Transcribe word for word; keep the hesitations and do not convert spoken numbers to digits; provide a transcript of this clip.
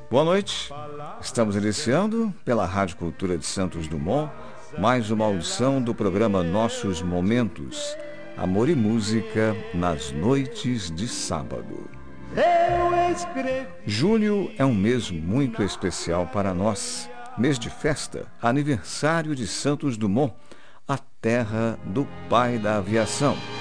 Boa noite, estamos iniciando pela Rádio Cultura de Santos Dumont mais uma audição do programa Nossos Momentos, Amor e Música nas noites de sábado. Julho é um mês muito especial para nós, mês de festa, aniversário de Santos Dumont, a terra do pai da aviação.